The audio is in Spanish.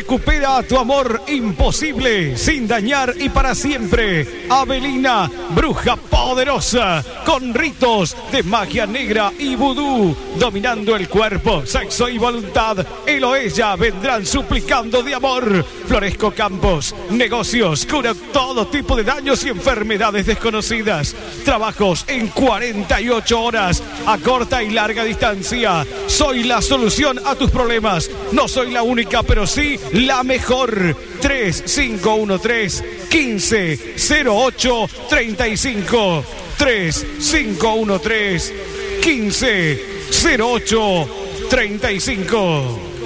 Recupera tu amor imposible, sin dañar y para siempre. Avelina, bruja poderosa, con ritos de magia negra y vudú, dominando el cuerpo, sexo y voluntad. Él o ella vendrán suplicando de amor. Floresco Campos, negocios, cura todo tipo de daños y enfermedades desconocidas. Trabajos en 48 horas, a corta y larga distancia. Soy la solución a tus problemas. No soy la única, pero sí la mejor. 3513-1508-35. 3513-1508-35.